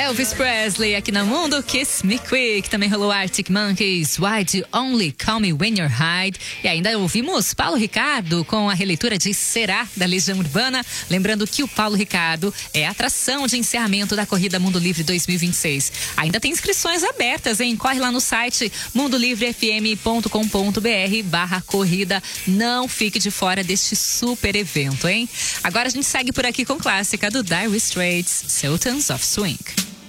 Elvis Presley aqui na Mundo Kiss Me Quick. Também rolou Arctic Monkeys, Why Do You Only Call Me When You're Hide. E ainda ouvimos Paulo Ricardo com a releitura de Será, da Legião Urbana. Lembrando que o Paulo Ricardo é a atração de encerramento da Corrida Mundo Livre 2026. Ainda tem inscrições abertas, hein? Corre lá no site mundolivrefm.com.br/corrida. Não fique de fora deste super evento, hein? Agora a gente segue por aqui com clássica do Dire Straits, Sultans of Swing.